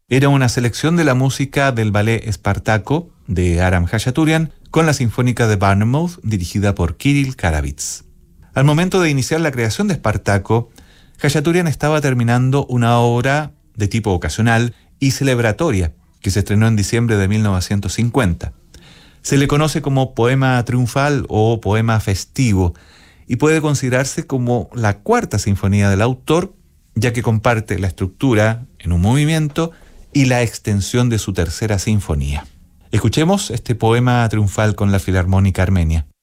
Era una selección de la música del ballet Espartaco de Aram Khachaturian con la Sinfónica de Bournemouth dirigida por Kirill Karavits. Al momento de iniciar la creación de Espartaco, Khachaturian estaba terminando una obra de tipo ocasional y celebratoria que se estrenó en diciembre de 1950. Se le conoce como poema triunfal o poema festivo y puede considerarse como la cuarta sinfonía del autor, ya que comparte la estructura en un movimiento y la extensión de su tercera sinfonía. Escuchemos este poema triunfal con la Filarmónica Armenia.